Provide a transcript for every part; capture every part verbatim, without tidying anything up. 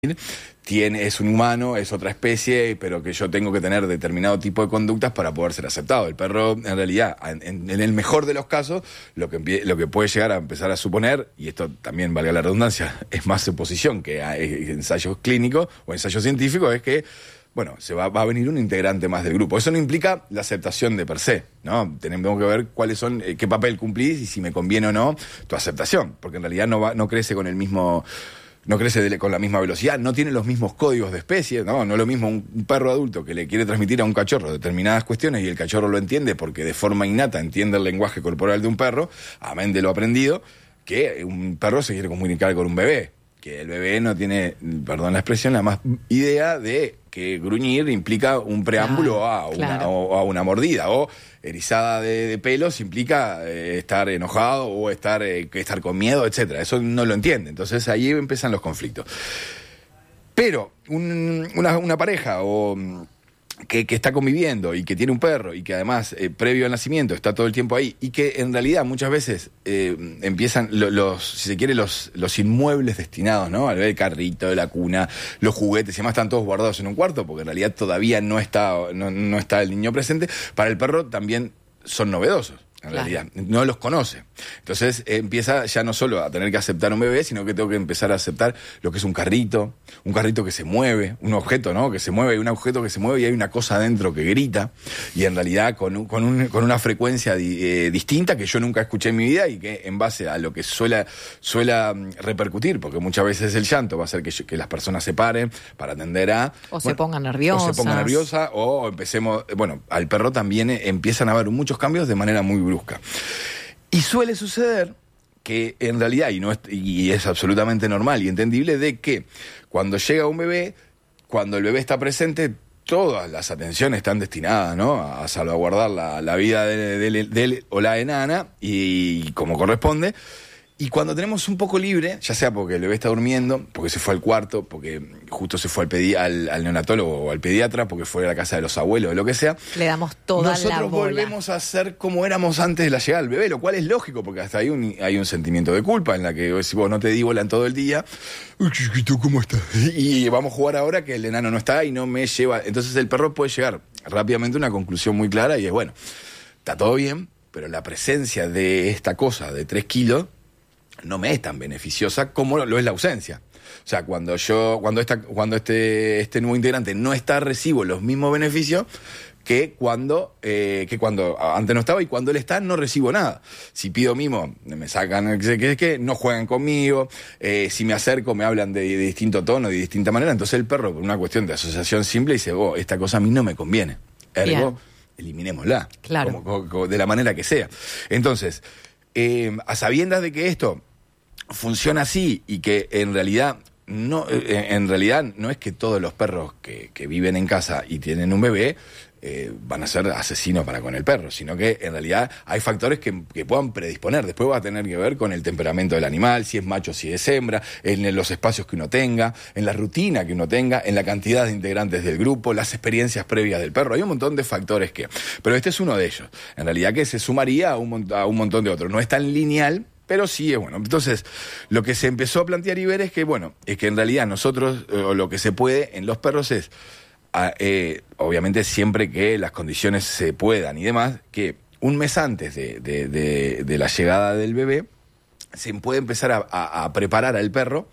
tiene, es un humano, es otra especie, pero que yo tengo que tener determinado tipo de conductas para poder ser aceptado. El perro, en realidad, en, en el mejor de los casos, lo que, lo que puede llegar a empezar a suponer, y esto también, valga la redundancia, es más suposición que ensayos clínicos o ensayos científicos, es que bueno, se va, va a venir un integrante más del grupo. Eso no implica la aceptación de per se, ¿no? Tenemos que ver cuáles son, eh, qué papel cumplís y si me conviene o no tu aceptación, porque en realidad no va, no crece con el mismo, no crece de, con la misma velocidad, no tiene los mismos códigos de especie, ¿no? No es lo mismo un, un perro adulto que le quiere transmitir a un cachorro determinadas cuestiones y el cachorro lo entiende porque de forma innata entiende el lenguaje corporal de un perro, amén de lo aprendido, que un perro se quiere comunicar con un bebé. Que el bebé no tiene, perdón la expresión, la más idea de que gruñir implica un preámbulo claro, a, una, claro. o, a una mordida, o erizada de, de pelos implica eh, estar enojado o estar, eh, estar con miedo, etcétera. Eso no lo entiende. Entonces ahí empiezan los conflictos. Pero un, una, una pareja o... Que, que está conviviendo y que tiene un perro y que además, eh, previo al nacimiento, está todo el tiempo ahí y que en realidad muchas veces eh, empiezan lo, los, si se quiere, los, los inmuebles destinados, ¿no? Al ver el carrito, la cuna, los juguetes, y además están todos guardados en un cuarto porque en realidad todavía no está, no, no está el niño presente. Para el perro también son novedosos. En claro. realidad, no los conoce. Entonces eh, empieza ya no solo a tener que aceptar un bebé, sino que tengo que empezar a aceptar lo que es un carrito, un carrito que se mueve, un objeto, ¿no? Que se mueve, un objeto que se mueve y hay una cosa adentro que grita, y en realidad con, un, con, un, con una frecuencia di, eh, distinta que yo nunca escuché en mi vida y que en base a lo que suela, suela repercutir, porque muchas veces el llanto va a hacer que, yo, que las personas se paren para atender a... O bueno, se pongan nerviosas. O se pongan nerviosa, o empecemos... Bueno, al perro también empiezan a haber muchos cambios de manera muy brusca. Y suele suceder que en realidad, y, no es, y es absolutamente normal y entendible, de que cuando llega un bebé, cuando el bebé está presente, todas las atenciones están destinadas, ¿no?, a salvaguardar la, la vida de, de, de, de él o la enana, y, y como corresponde. Y cuando tenemos un poco libre, ya sea porque el bebé está durmiendo, porque se fue al cuarto, porque justo se fue al, pedi- al, al neonatólogo o al pediatra, porque fue a la casa de los abuelos o lo que sea, le damos toda nosotros la bola. volvemos a ser como éramos antes de la llegada del bebé, lo cual es lógico, porque hasta hay un, hay un sentimiento de culpa en la que si vos no te di bola en todo el día, uy, chiquito, ¿cómo estás? Y vamos a jugar ahora que el enano no está y no me lleva. Entonces el perro puede llegar rápidamente a una conclusión muy clara y es, bueno, está todo bien, pero la presencia de esta cosa de tres kilos no me es tan beneficiosa como lo es la ausencia. O sea, cuando yo, cuando esta, cuando este, este nuevo integrante no está, recibo los mismos beneficios que cuando, eh, que cuando antes no estaba, y cuando él está no recibo nada. Si pido mimo, me sacan, que, que, que no juegan conmigo, eh, si me acerco me hablan de, de distinto tono, de distinta manera. Entonces el perro, por una cuestión de asociación simple, dice, oh, esta cosa a mí no me conviene. Ergo, bien, eliminémosla. Claro. Como, como, de la manera que sea. Entonces, eh, a sabiendas de que esto funciona así y que en realidad no, eh, en realidad no es que todos los perros que, que viven en casa y tienen un bebé eh, van a ser asesinos para con el perro, sino que en realidad hay factores que, que puedan predisponer. Después va a tener que ver con el temperamento del animal, si es macho, si es hembra, en los espacios que uno tenga, en la rutina que uno tenga, en la cantidad de integrantes del grupo, las experiencias previas del perro. Hay un montón de factores que... Pero este es uno de ellos, en realidad, que se sumaría a un, a un montón de otros. No es tan lineal, pero sí es bueno. Entonces, lo que se empezó a plantear y ver es que, bueno, es que en realidad nosotros, o eh, lo que se puede en los perros es, a, eh, obviamente siempre que las condiciones se puedan y demás, que un mes antes de, de, de, de la llegada del bebé, se puede empezar a, a, a preparar al perro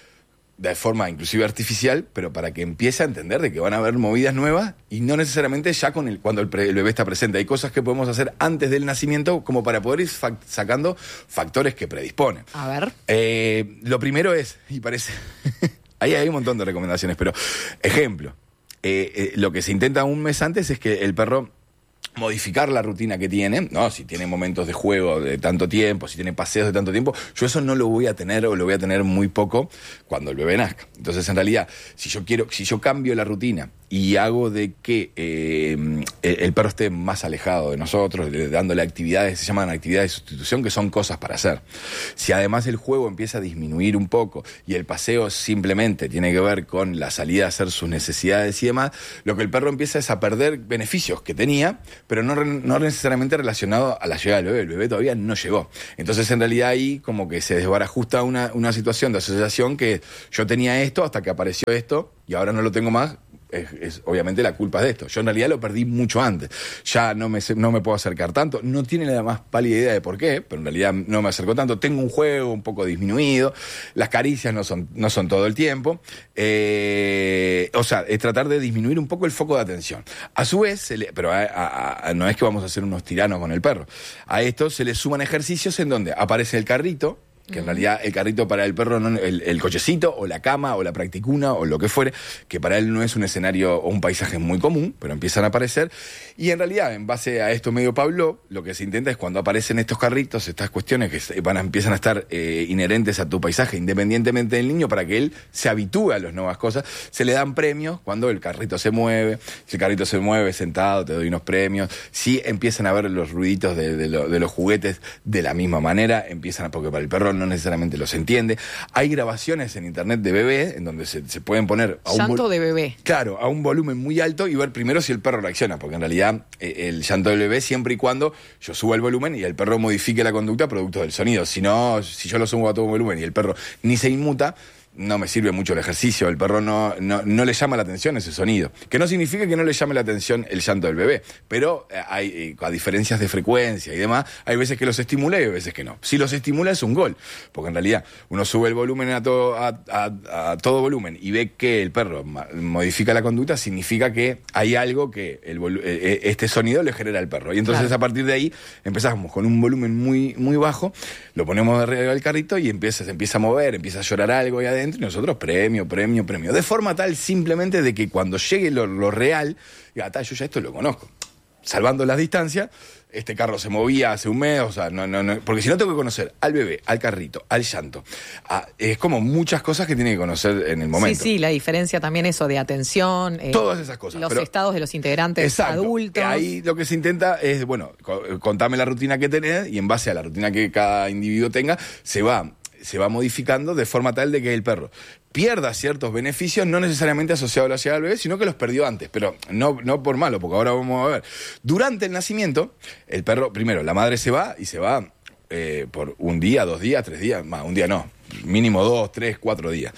de forma inclusive artificial, pero para que empiece a entender de que van a haber movidas nuevas y no necesariamente ya con el, cuando el, pre, el bebé está presente. Hay cosas que podemos hacer antes del nacimiento como para poder ir fac, sacando factores que predisponen. A ver. Eh, lo primero es, y parece... ahí hay un montón de recomendaciones, pero ejemplo, eh, eh, lo que se intenta un mes antes es que el perro... modificar la rutina que tiene, ¿no? Si tiene momentos de juego de tanto tiempo, si tiene paseos de tanto tiempo, yo eso no lo voy a tener o lo voy a tener muy poco cuando el bebé nazca. Entonces, en realidad, si yo quiero, si yo cambio la rutina y hago de que eh, el, el perro esté más alejado de nosotros, dándole actividades, se llaman actividades de sustitución, que son cosas para hacer. Si además el juego empieza a disminuir un poco y el paseo simplemente tiene que ver con la salida a hacer sus necesidades y demás, lo que el perro empieza es a perder beneficios que tenía, pero no, no necesariamente relacionado a la llegada del bebé. El bebé todavía no llegó. Entonces, en realidad, ahí como que se desbarajusta una, una situación de asociación que yo tenía esto hasta que apareció esto y ahora no lo tengo más. Es, es obviamente la culpa de esto. Yo en realidad lo perdí mucho antes. Ya no me, no me puedo acercar tanto. No tiene la más pálida idea de por qué, pero en realidad no me acerco tanto. Tengo un juego un poco disminuido. Las caricias no son, no son todo el tiempo. Eh, o sea, es tratar de disminuir un poco el foco de atención. A su vez, se le, pero a, a, a, no es que vamos a ser unos tiranos con el perro. A esto se le suman ejercicios en donde aparece el carrito, que en realidad el carrito para el perro, no, el, el cochecito o la cama o la practicuna o lo que fuere, que para él no es un escenario o un paisaje muy común, pero empiezan a aparecer. Y en realidad, en base a esto medio Pavlov, lo que se intenta es cuando aparecen estos carritos, estas cuestiones que van a, empiezan a estar eh, inherentes a tu paisaje, independientemente del niño, para que él se habitúe a las nuevas cosas, se le dan premios cuando el carrito se mueve. Si el carrito se mueve sentado, te doy unos premios. Si empiezan a ver los ruiditos de, de, lo, de los juguetes de la misma manera, empiezan a, porque para el perro no necesariamente los entiende. Hay grabaciones en internet de bebés en donde se, se pueden poner a un llanto de bebé. Claro, a un volumen muy alto y ver primero si el perro reacciona, porque en realidad eh, el llanto del bebé siempre y cuando yo suba el volumen y el perro modifique la conducta producto del sonido. Si no, si yo lo subo a todo volumen y el perro ni se inmuta, no me sirve mucho el ejercicio, el perro no, no, no le llama la atención ese sonido. Que no significa que no le llame la atención el llanto del bebé, pero eh, hay, eh, a diferencias de frecuencia y demás, hay veces que los estimula y hay veces que no. Si los estimula es un gol, porque en realidad uno sube el volumen a todo, a, a, a todo volumen y ve que el perro modifica la conducta, significa que hay algo que el volu- eh, este sonido le genera al perro. Y entonces claro, a partir de ahí empezamos con un volumen muy, muy bajo, lo ponemos arriba del carrito y empieza, se empieza a mover, empieza a llorar algo ahí adentro. Y nosotros premio, premio, premio. De forma tal simplemente de que cuando llegue lo, lo real, diga, yo ya esto lo conozco. Salvando las distancias, este carro se movía hace un mes, o sea, no, no, no, porque si no tengo que conocer al bebé, al carrito, al llanto. A, es como muchas cosas que tiene que conocer en el momento. Sí, sí, la diferencia también eso de atención. Eh, Todas esas cosas. Los pero, estados de los integrantes exacto, adultos. Ahí lo que se intenta es, bueno, contame la rutina que tenés y en base a la rutina que cada individuo tenga, se va... se va modificando de forma tal de que el perro pierda ciertos beneficios, no necesariamente asociados a la llegada del bebé, sino que los perdió antes, pero no, no por malo, porque ahora vamos a ver. Durante el nacimiento, el perro, primero, la madre se va y se va eh, por un día, dos días, tres días, más, un día no, mínimo dos, tres, cuatro días.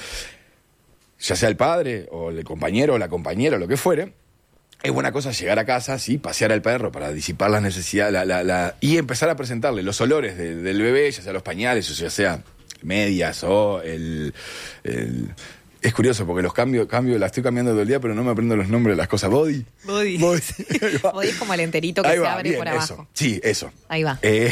Ya sea el padre o el compañero o la compañera o lo que fuere, es buena cosa llegar a casa, sí, pasear al perro para disipar las necesidades la, la, la, y empezar a presentarle los olores de, del bebé, ya sea los pañales o ya sea medias o el, el... Es curioso porque los cambios, cambio, la estoy cambiando todo el día, pero no me aprendo los nombres de las cosas. Body. Body. Body, Body es como el enterito que ahí se va, abre bien, por abajo. Eso. Sí, eso. Ahí va. Eh,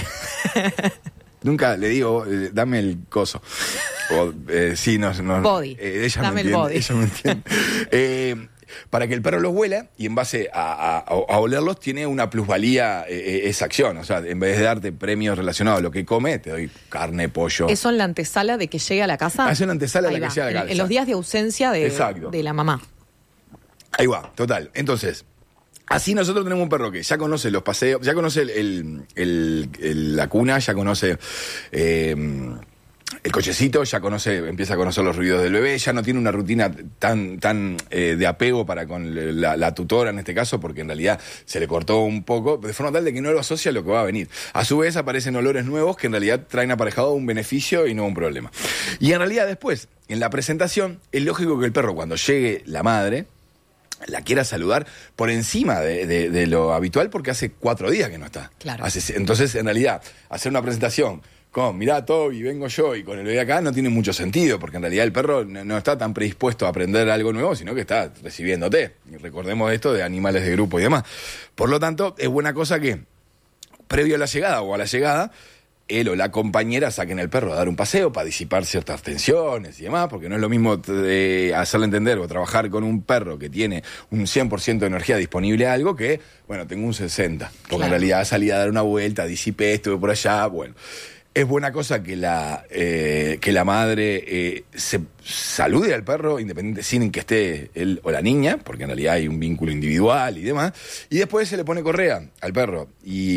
nunca le digo, eh, dame el coso. O, eh, sí, no, no. Body. Eh, ella dame me el entiende, body. ella me entiende. eh, para que el perro los huela y en base a, a, a olerlos tiene una plusvalía eh, esa acción. O sea, en vez de darte premios relacionados a lo que come, te doy carne, pollo. ¿Eso en la antesala de que llegue a la casa? Es en la antesala de la va. que llega a la casa. En, en los días de ausencia de, de la mamá. Ahí va, total. Entonces, así nosotros tenemos un perro que ya conoce los paseos, ya conoce el, el, el, el, la cuna, ya conoce... Eh, el cochecito, ya conoce, empieza a conocer los ruidos del bebé, ya no tiene una rutina tan, tan eh, de apego para con la, la tutora en este caso, porque en realidad se le cortó un poco, de forma tal de que no lo asocia a lo que va a venir. A su vez aparecen olores nuevos que en realidad traen aparejado un beneficio y no un problema. Y en realidad después, en la presentación, es lógico que el perro cuando llegue la madre la quiera saludar por encima de, de, de lo habitual porque hace cuatro días que no está. Claro. Hace, entonces, en realidad, hacer una presentación con, mirá, Toby, vengo yo, y con el bebé acá, no tiene mucho sentido, porque en realidad el perro no, no está tan predispuesto a aprender algo nuevo, sino que está recibiéndote. Y recordemos esto de animales de grupo y demás. Por lo tanto, es buena cosa que, previo a la llegada o a la llegada, él o la compañera saquen al perro a dar un paseo para disipar ciertas tensiones y demás, porque no es lo mismo de hacerle entender o trabajar con un perro que tiene un cien por ciento de energía disponible a algo que, bueno, tengo un sesenta, porque claro, en realidad salí a dar una vuelta, disipé esto por allá, bueno. Es buena cosa que la, eh, que la madre eh, se salude al perro, independiente, sin que esté él o la niña, porque en realidad hay un vínculo individual y demás, y después se le pone correa al perro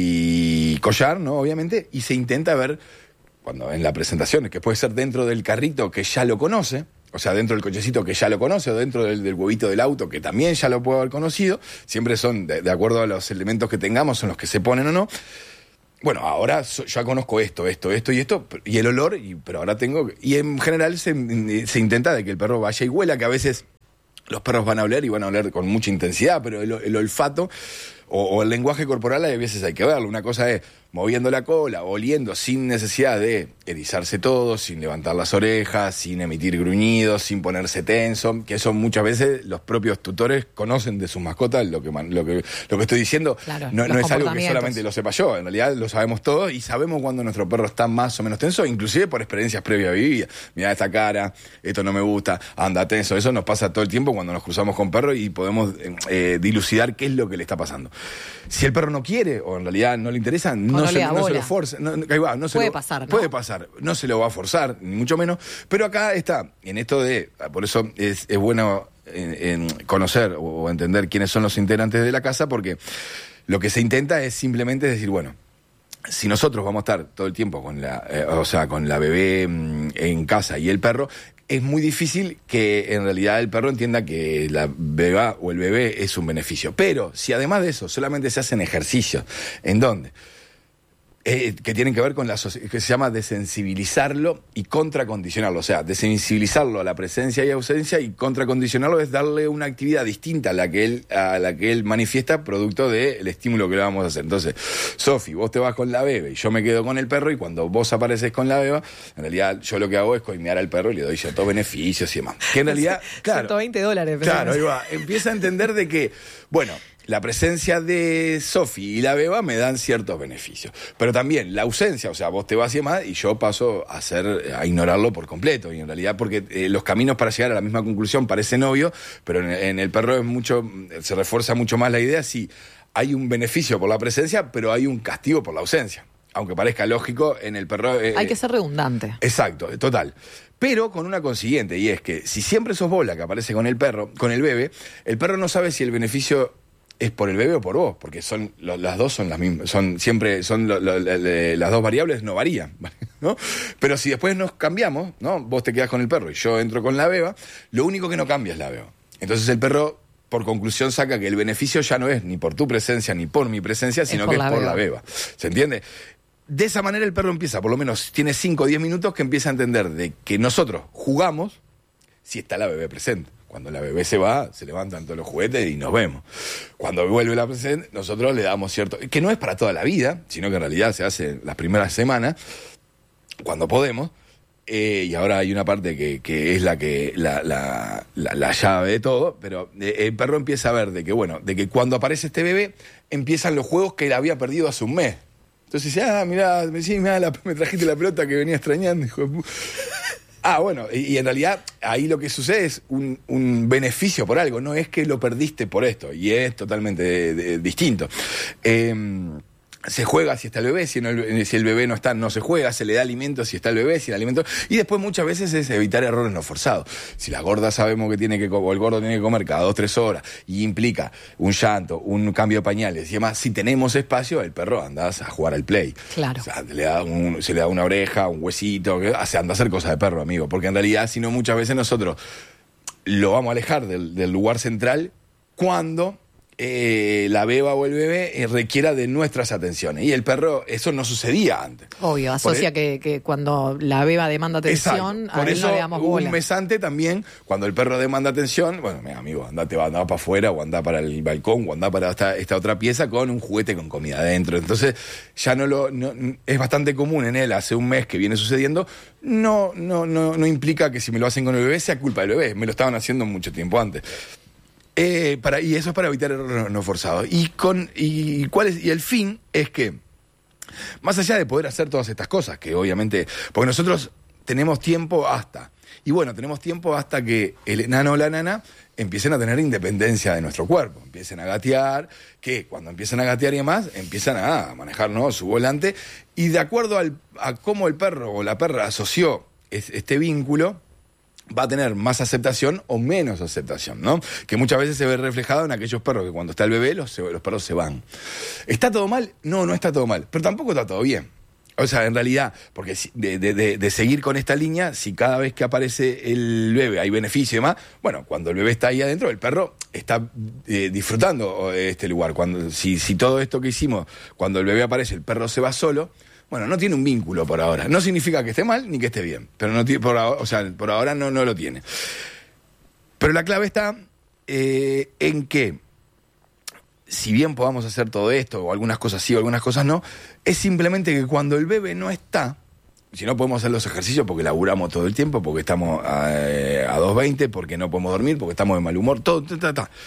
y collar, ¿no? Obviamente, y se intenta ver, cuando en la presentación, que puede ser dentro del carrito que ya lo conoce, o sea, dentro del cochecito que ya lo conoce, o dentro del, del huevito del auto que también ya lo puede haber conocido, siempre son, de, de acuerdo a los elementos que tengamos, son los que se ponen o no. Bueno, ahora so, ya conozco esto, esto, esto y esto, y el olor, y, pero ahora tengo... Y en general se, se intenta de que el perro vaya y huela, que a veces los perros van a oler y van a oler con mucha intensidad, pero el, el olfato o, o el lenguaje corporal a veces hay que verlo. Una cosa es moviendo la cola, oliendo sin necesidad de erizarse todo, sin levantar las orejas, sin emitir gruñidos, sin ponerse tenso, que eso muchas veces los propios tutores conocen de sus mascotas. Lo que, lo que, lo que estoy diciendo claro, no, no es algo que solamente lo sepa yo, en realidad lo sabemos todos y sabemos cuando nuestro perro está más o menos tenso, inclusive por experiencias previas vividas. Mirá esta cara, esto no me gusta, anda tenso. Eso nos pasa todo el tiempo cuando nos cruzamos con perros y podemos eh, dilucidar qué es lo que le está pasando. Si el perro no quiere o en realidad no le interesa, no, no, se, no se lo forza. No, ahí va, no se puede lo, pasar, ¿no? Puede pasar. No se lo va a forzar, ni mucho menos. Pero acá está, en esto de... Por eso es, es bueno en, en conocer o entender quiénes son los integrantes de la casa, porque lo que se intenta es simplemente decir, bueno, si nosotros vamos a estar todo el tiempo con la, eh, o sea, con la bebé mm, en casa y el perro, es muy difícil que en realidad el perro entienda que la beba o el bebé es un beneficio. Pero si además de eso solamente se hacen ejercicios, ¿en dónde? Eh, que tienen que ver con la que se llama desensibilizarlo y contracondicionarlo. O sea, desensibilizarlo a la presencia y ausencia, y contracondicionarlo es darle una actividad distinta a la que él, a la que él manifiesta producto del estímulo que le vamos a hacer. Entonces, Sofi, vos te vas con la beba y yo me quedo con el perro, y cuando vos apareces con la beba, en realidad yo lo que hago es coimear al perro y le doy ciertos beneficios y demás. Que en realidad, claro, ciento veinte dólares. Claro, ahí va. Empieza a entender de que, bueno, la presencia de Sofi y la beba me dan ciertos beneficios. Pero también la ausencia, o sea, vos te vas y demás, y yo paso a hacer, a ignorarlo por completo. Y en realidad, porque eh, los caminos para llegar a la misma conclusión parecen obvios, pero en, en el perro es mucho, se refuerza mucho más la idea si hay un beneficio por la presencia, pero hay un castigo por la ausencia. Aunque parezca lógico, en el perro... Eh, hay que ser redundante. Exacto, total. Pero con una consiguiente, y es que si siempre sos vos la que aparece con el perro, con el bebé, el perro no sabe si el beneficio es por el bebé o por vos, porque son lo, las dos son las mismas, son siempre son lo, lo, lo, las dos variables no varían, ¿no? Pero si después nos cambiamos, ¿no? Vos te quedás con el perro y yo entro con la beba, lo único que no cambia es la beba. Entonces el perro, por conclusión, saca que el beneficio ya no es ni por tu presencia ni por mi presencia, sino que es por la beba. ¿Se entiende? De esa manera el perro empieza, por lo menos tiene cinco o diez minutos que empieza a entender de que nosotros jugamos si está la bebé presente. Cuando la bebé se va, se levantan todos los juguetes y nos vemos. Cuando vuelve la presente, nosotros le damos cierto... Que no es para toda la vida, sino que en realidad se hace las primeras semanas, cuando podemos. Eh, y ahora hay una parte que, que es la que la, la, la, la llave de todo, pero eh, el perro empieza a ver de que, bueno, de que cuando aparece este bebé, empiezan los juegos que él había perdido hace un mes. Entonces dice, ah, mirá, me, sí, mirá la, me trajiste la pelota que venía extrañando, hijo de puta. Ah, bueno, y, y en realidad ahí lo que sucede es un, un beneficio por algo, no es que lo perdiste por esto, y es totalmente de, de, distinto. Eh, se juega si está el bebé, si, no, si el bebé no está, no se juega, se le da alimento si está el bebé, si el alimento... Y después muchas veces es evitar errores no forzados. Si la gorda sabemos que tiene que, o el gordo tiene que comer cada dos, tres horas, y implica un llanto, un cambio de pañales, y además, si tenemos espacio, el perro anda a jugar al play. Claro. O sea, le da un, se le da una oreja, un huesito, que hace, anda a hacer cosas de perro, amigo. Porque en realidad, si no, muchas veces nosotros lo vamos a alejar del, del lugar central cuando... Eh, la beba o el bebé eh, requiera de nuestras atenciones. Y el perro, eso no sucedía antes. Obvio, asocia el... que, que cuando la beba demanda atención, exacto. Por a eso, no le damos bola. Un mes antes también, cuando el perro demanda atención, bueno, mira, amigo, andate, andá para afuera, o andá para el balcón, o andá para esta, esta otra pieza con un juguete con comida adentro. Entonces, ya no lo... No, es bastante común en él, hace un mes que viene sucediendo, no, no, no, no implica que si me lo hacen con el bebé sea culpa del bebé, me lo estaban haciendo mucho tiempo antes. Eh, para, y eso es para evitar errores no forzados. Y, con, y, cuál es, y el fin es que, más allá de poder hacer todas estas cosas, que obviamente, porque nosotros tenemos tiempo hasta, y bueno, tenemos tiempo hasta que el enano o la nana empiecen a tener independencia de nuestro cuerpo, empiecen a gatear, que cuando empiezan a gatear y demás, empiezan a manejar, ¿no?, su volante, y de acuerdo al, a cómo el perro o la perra asoció es, este vínculo, va a tener más aceptación o menos aceptación, ¿no? Que muchas veces se ve reflejado en aquellos perros que cuando está el bebé, los, los perros se van. ¿Está todo mal? No, no está todo mal, pero tampoco está todo bien. O sea, en realidad, porque de, de, de, de seguir con esta línea, si cada vez que aparece el bebé hay beneficio y demás, bueno, cuando el bebé está ahí adentro, el perro está eh, disfrutando este lugar. Cuando, si, si todo esto que hicimos, cuando el bebé aparece, el perro se va solo, bueno, no tiene un vínculo por ahora. No significa que esté mal ni que esté bien, pero no tiene, por ahora, o sea, por ahora no, no lo tiene. Pero la clave está eh, en que, si bien podamos hacer todo esto, o algunas cosas sí o algunas cosas no, es simplemente que cuando el bebé no está, si no podemos hacer los ejercicios porque laburamos todo el tiempo, porque estamos a, a dos veinte, porque no podemos dormir, porque estamos de mal humor, todo, ta, ta, ta.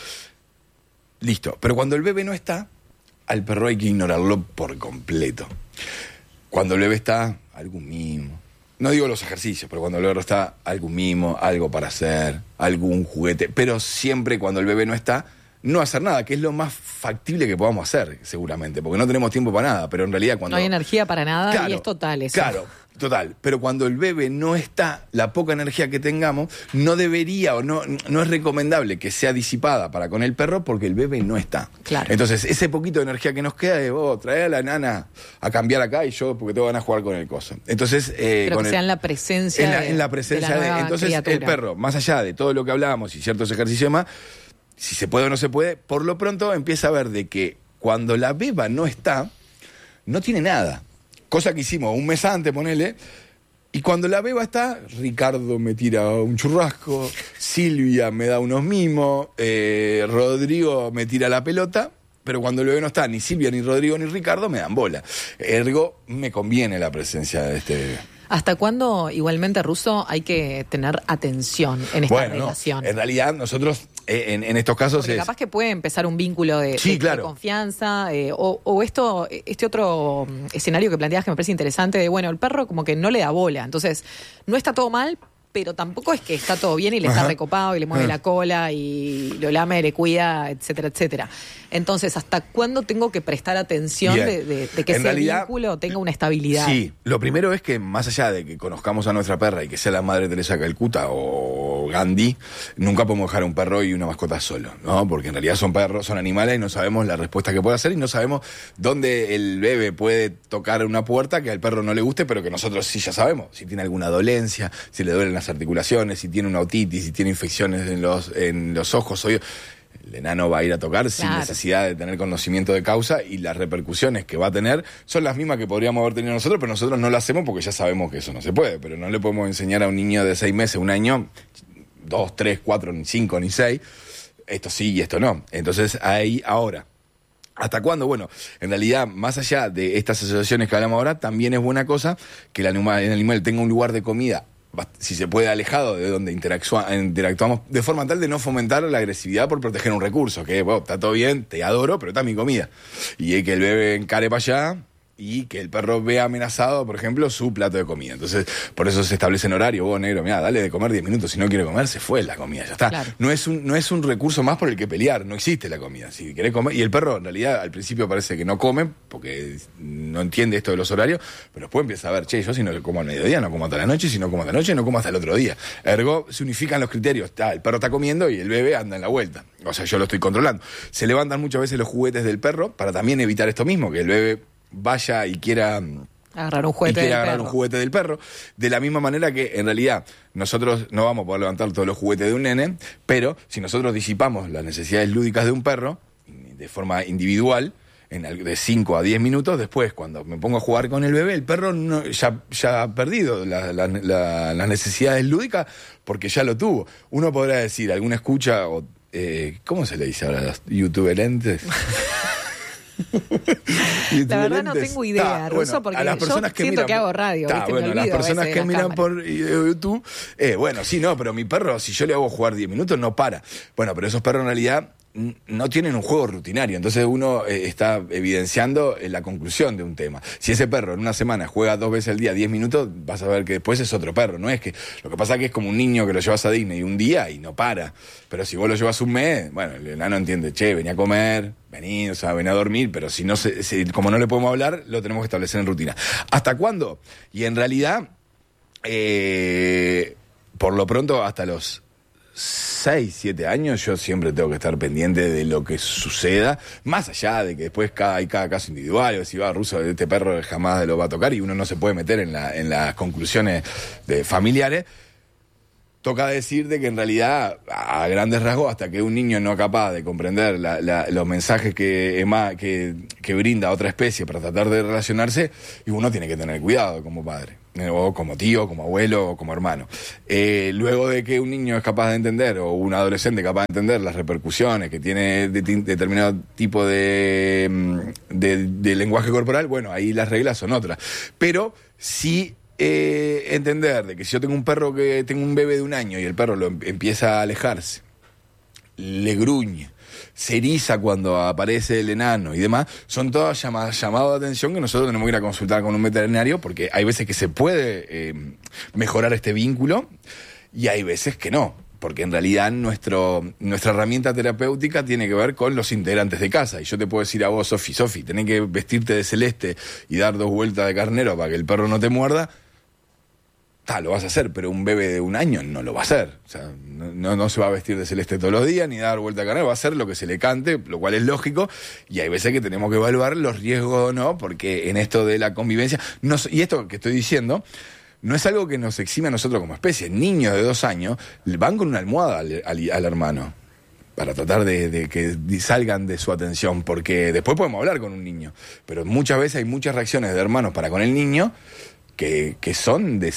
Listo. Pero cuando el bebé no está, al perro hay que ignorarlo por completo. Cuando el bebé está, algún mimo. No digo los ejercicios, pero cuando el bebé está, algún mimo, algo para hacer, algún juguete. Pero siempre cuando el bebé no está, no hacer nada, que es lo más factible que podamos hacer, seguramente, porque no tenemos tiempo para nada, pero en realidad cuando... No hay energía para nada, claro, y es total eso. Claro, total. Pero cuando el bebé no está, la poca energía que tengamos, no debería o no, no es recomendable que sea disipada para con el perro porque el bebé no está. Claro. Entonces, ese poquito de energía que nos queda es, vos, trae a la nana a cambiar acá y yo, porque te van a jugar con el coso. Entonces... Eh, Pero con que el, sea en la presencia en la, de, en la presencia de la de, nueva entonces, criatura. El perro, más allá de todo lo que hablábamos y ciertos ejercicios y demás, si se puede o no se puede, por lo pronto empieza a ver de que cuando la beba no está, no tiene nada. Cosa que hicimos un mes antes, ponele, y cuando la beba está, Ricardo me tira un churrasco, Silvia me da unos mimos, eh, Rodrigo me tira la pelota, pero cuando el bebé no está, ni Silvia, ni Rodrigo, ni Ricardo me dan bola. Ergo, me conviene la presencia de este bebé. ¿Hasta cuándo, igualmente, Russo, hay que tener atención en esta bueno, relación? No, en realidad, nosotros, eh, en, en estos casos... Porque es... capaz que puede empezar un vínculo de, sí, de, claro. de confianza, eh, o, o esto, este otro escenario que planteas que me parece interesante, de, bueno, el perro como que no le da bola, entonces no está todo mal, pero tampoco es que está todo bien y le Ajá. está recopado y le mueve Ajá. la cola y lo lame, le cuida, etcétera, etcétera. Entonces, ¿hasta cuándo tengo que prestar atención de, de, de que en ese realidad, vínculo tenga una estabilidad? Sí, lo primero es que más allá de que conozcamos a nuestra perra y que sea la Madre Teresa de Calcuta o Gandhi, nunca podemos dejar a un perro y una mascota solo, ¿no? Porque en realidad son perros, son animales y no sabemos la respuesta que puede hacer y no sabemos dónde el bebé puede tocar una puerta que al perro no le guste, pero que nosotros sí ya sabemos. Si tiene alguna dolencia, si le duelen las articulaciones, si tiene una otitis, si tiene infecciones en los, en los ojos, oídos. El enano va a ir a tocar claro. sin necesidad de tener conocimiento de causa y las repercusiones que va a tener son las mismas que podríamos haber tenido nosotros, pero nosotros no lo hacemos porque ya sabemos que eso no se puede. Pero no le podemos enseñar a un niño de seis meses, un año, dos, tres, cuatro, ni cinco, ni seis, esto sí y esto no. Entonces ahí, ahora... ¿Hasta cuándo? Bueno, en realidad, más allá de estas asociaciones que hablamos ahora, también es buena cosa que el animal, el animal tenga un lugar de comida, si se puede, alejado de donde interactua, interactuamos, de forma tal de no fomentar la agresividad por proteger un recurso, que, bueno, está todo bien, te adoro, pero está mi comida. Y hay que el bebé encare para allá y que el perro vea amenazado, por ejemplo, su plato de comida. Entonces, por eso se establece en horario. Vos, negro, mirá, dale de comer diez minutos. Si no quiere comer, se fue la comida, ya está. Claro. No es un, no es un recurso más por el que pelear. No existe la comida. Si querés comer... Y el perro, en realidad, al principio parece que no come, porque no entiende esto de los horarios, pero después empieza a ver, che, yo si no como al mediodía, no como hasta la noche, si no como hasta la noche, no como hasta el otro día. Ergo, se unifican los criterios. Está, el perro está comiendo y el bebé anda en la vuelta. O sea, yo lo estoy controlando. Se levantan muchas veces los juguetes del perro para también evitar esto mismo, que el bebé vaya y quiera agarrar un juguete, y quiera del, agarrar perro. un juguete del perro, de la misma manera que en realidad nosotros no vamos a poder levantar todos los juguetes de un nene, pero si nosotros disipamos las necesidades lúdicas de un perro de forma individual, en el, de cinco a diez minutos, después cuando me pongo a jugar con el bebé, el perro no, ya, ya ha perdido la, la, la, las necesidades lúdicas porque ya lo tuvo. Uno podrá decir, alguna escucha, o eh, ¿cómo se le dice ahora a los youtuberentes? La verdad no tengo idea, ta, Russo, bueno, porque a las personas yo que siento miran, que hago radio, ta, ¿viste? Bueno, me las personas que las miran cámaras. por YouTube, eh, bueno, sí, no, pero mi perro, si yo le hago jugar diez minutos, no para. Bueno, pero esos perros en realidad no tienen un juego rutinario, entonces uno eh, está evidenciando eh, la conclusión de un tema. Si ese perro en una semana juega dos veces al día, diez minutos, vas a ver que después es otro perro, no es que, lo que pasa es que es como un niño que lo llevas a Disney un día y no para, pero si vos lo llevas un mes, bueno, el enano entiende, che, venía a comer, vení, o sea, venía a dormir, pero si no se, si, como no le podemos hablar, lo tenemos que establecer en rutina. ¿Hasta cuándo? Y en realidad, eh, por lo pronto, hasta los seis, siete años, yo siempre tengo que estar pendiente de lo que suceda, más allá de que después cada, hay cada caso individual, si va Ruso, este perro jamás lo va a tocar y uno no se puede meter en, la, en las conclusiones de familiares. Toca decir de que en realidad, a grandes rasgos, hasta que un niño no es capaz de comprender la, la, los mensajes que, que, que brinda otra especie para tratar de relacionarse, y uno tiene que tener cuidado como padre, o como tío, como abuelo, o como hermano. Eh, luego de que un niño es capaz de entender, o un adolescente capaz de entender las repercusiones que tiene de, de, determinado tipo de, de, de lenguaje corporal, bueno, ahí las reglas son otras. Pero sí... Eh, entender de que si yo tengo un perro que tengo un bebé de un año y el perro lo em- empieza a alejarse, le gruñe, se eriza cuando aparece el enano y demás, son todas llamadas llamados de atención que nosotros tenemos que ir a consultar con un veterinario, porque hay veces que se puede eh, mejorar este vínculo y hay veces que no, porque en realidad nuestro, nuestra herramienta terapéutica tiene que ver con los integrantes de casa. Y yo te puedo decir a vos, Sofi, Sofi, tenés que vestirte de celeste y dar dos vueltas de carnero para que el perro no te muerda. Ta, lo vas a hacer, pero un bebé de un año no lo va a hacer. O sea, no, no, no se va a vestir de celeste todos los días, ni dar vuelta de carnero, va a hacer lo que se le cante, lo cual es lógico, y hay veces que tenemos que evaluar los riesgos o no, porque en esto de la convivencia, no, y esto que estoy diciendo, no es algo que nos exime a nosotros como especie. Niños de dos años van con una almohada al, al, al hermano, para tratar de, de que salgan de su atención, porque después podemos hablar con un niño, pero muchas veces hay muchas reacciones de hermanos para con el niño, Que, que son de,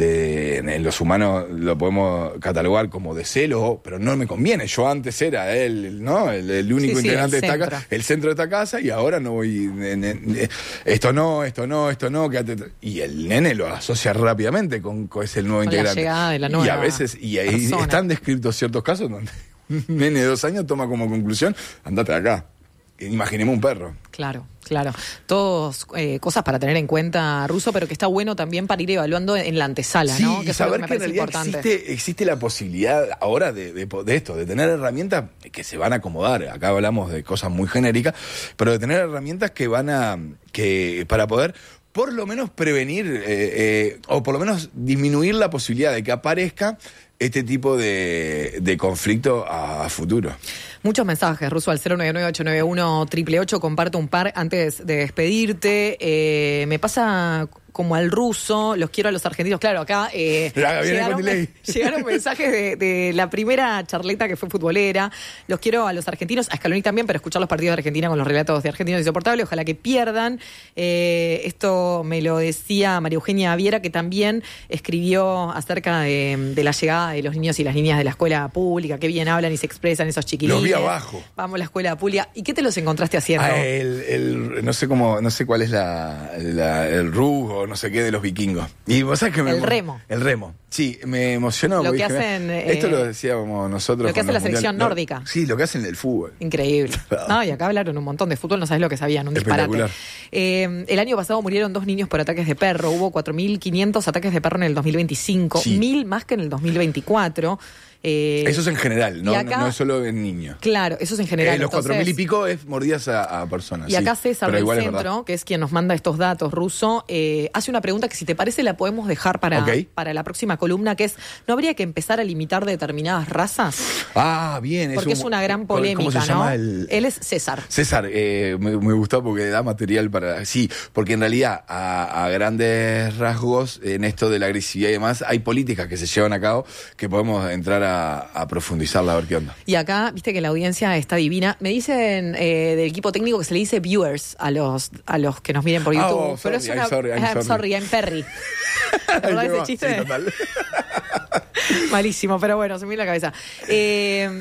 de en los humanos lo podemos catalogar como de celo, pero no me conviene. Yo antes era él, ¿no? El, el único sí, integrante sí, de esta casa, el centro de esta casa, y ahora no voy. En, en, esto no, esto no, esto no, quédate. Y el nene lo asocia rápidamente con, con ese nuevo con integrante. La llegada de la nueva y a veces, y ahí persona. Están descritos ciertos casos donde un nene de dos años toma como conclusión, andate de acá. Imaginemos un perro. Claro, claro. Todos eh, cosas para tener en cuenta, Ruso, pero que está bueno también para ir evaluando en la antesala, sí, ¿no? Y que saber es que, que en realidad existe, existe la posibilidad ahora de, de, de esto, de tener herramientas que se van a acomodar. Acá hablamos de cosas muy genéricas, pero de tener herramientas que van a, que para poder por lo menos prevenir eh, eh, o por lo menos disminuir la posibilidad de que aparezca este tipo de, de conflicto a, a futuro. Muchos mensajes, Ruso, al cero nueve nueve ocho nueve uno ocho ocho ocho, comparto un par antes de despedirte. Eh, me pasa como al Ruso, los quiero a los argentinos. Claro, acá eh, llegaron, llegaron mensajes de, de la primera charleta que fue futbolera. Los quiero a los argentinos, a Scaloni también, pero escuchar los partidos de Argentina con los relatos de Argentinos Insoportables. Ojalá que pierdan. Eh, esto me lo decía María Eugenia Viera, que también escribió acerca de, de la llegada de los niños y las niñas de la escuela pública. Qué bien hablan y se expresan esos chiquilines. Los vi abajo. Vamos a la escuela pública. ¿Y qué te los encontraste haciendo? Ah, el, el, no sé cómo, no sé cuál es la, la el rugo, no sé qué, de los vikingos. Y vos sabés que me, el remo. El remo. Sí, me emocionó. Lo que dije, hacen, esto eh, lo decíamos nosotros. Lo que hace la selección mundial, nórdica. No, sí, lo que hacen del fútbol. Increíble. No, y acá hablaron un montón de fútbol, no sabés lo que sabían, un disparate. Eh, el año pasado murieron dos niños por ataques de perro. Hubo cuatro mil quinientos ataques de perro en el dos mil veinticinco, sí. Mil más que en el dos mil veinticuatro. Eh, eso es en general, no, acá, no, no es solo en niños. Claro, eso es en general. Eh, los entonces, cuatro mil y pico es mordidas a, a personas. Y acá sí, César del Centro, que es quien nos manda estos datos, Ruso, eh, hace una pregunta que si te parece la podemos dejar para, okay. para la próxima columna, que es, ¿no habría que empezar a limitar determinadas razas? Ah, bien. Porque eso, es una gran polémica, ¿cómo se ¿no? llama el... Él es César. César, eh, me, me gustó porque da material para... Sí, porque en realidad, a, a grandes rasgos, en esto de la agresividad y demás, hay políticas que se llevan a cabo que podemos entrar a, a profundizarla, a ver qué onda. Y acá, viste que la audiencia está divina. Me dicen eh, del equipo técnico que se le dice viewers a los a los que nos miren por YouTube. Oh, sorry, pero es una... I'm sorry, I'm I'm sorry. sorry, I'm Perry. ¿Verdad ese chiste? Sí, total. Malísimo, pero bueno, se me viene la cabeza. Eh,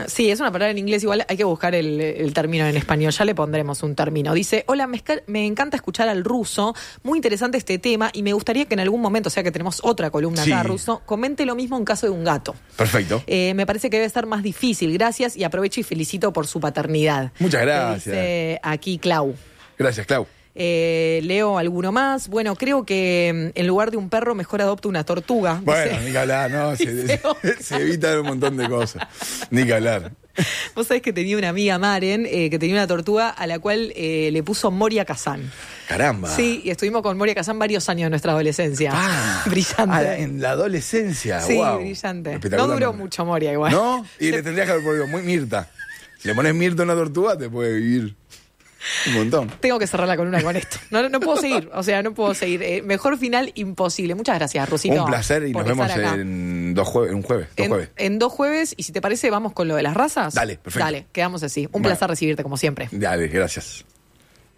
Sí, es una palabra en inglés, igual hay que buscar el, el término en español, ya le pondremos un término. Dice, hola, me, esca- me encanta escuchar al ruso, muy interesante este tema y me gustaría que en algún momento, o sea que tenemos otra columna Sí. acá, ruso, comente lo mismo en caso de un gato. Perfecto. Eh, me parece que debe ser más difícil, gracias y aprovecho y felicito por su paternidad. Muchas Eh, gracias. Dice aquí Clau. Gracias, Clau. Eh, leo alguno más. Bueno, creo que mm, en lugar de un perro mejor adopto una tortuga. Bueno, Dice- ni que hablar, ¿no? Se, dice se, se evita un montón de cosas. Ni que hablar. Vos sabés que tenía una amiga, Maren, eh, que tenía una tortuga a la cual eh, le puso Moria Kazan. Caramba. Sí, y estuvimos con Moria Kazan varios años de nuestra adolescencia. Ah, Brillante. a la- en la adolescencia, Sí, wow. brillante. No Espectacular duró nombre. mucho Moria igual. ¿No? Y le tendrías que haber podido muy Mirta. Si le pones Mirta a una tortuga, te puede vivir un montón. Tengo que cerrar la columna con esto. No, no, no puedo seguir, o sea, no puedo seguir. Eh, mejor final imposible. Muchas gracias, Rosito. Un placer y por nos vemos estar acá. en dos jueves, un jueves, dos En, jueves. en dos jueves, y si te parece, vamos con lo de las razas. Dale, perfecto. Dale, quedamos así. Un Bueno. placer recibirte, como siempre. Dale, gracias.